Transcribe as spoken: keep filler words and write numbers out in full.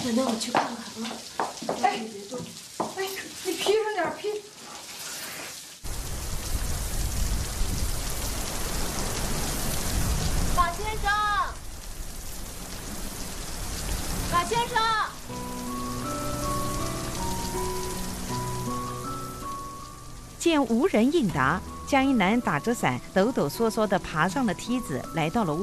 那那我去看看啊。哎，你别动。哎，你披上点披。马先生，马先生。 见无人应答，江一南打着伞，抖抖嗦嗦地爬上了梯子，来到了屋。